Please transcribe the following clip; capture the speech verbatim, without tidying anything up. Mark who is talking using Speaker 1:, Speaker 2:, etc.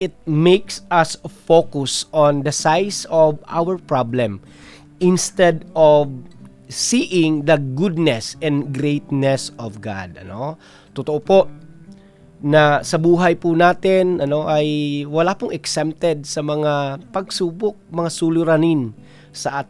Speaker 1: it makes us focus on the size of our problem instead of seeing the goodness and greatness of God. Ano? Totoo po na sa buhay po natin ano ay wala pong exempted sa mga pagsubok, mga suliranin sa ating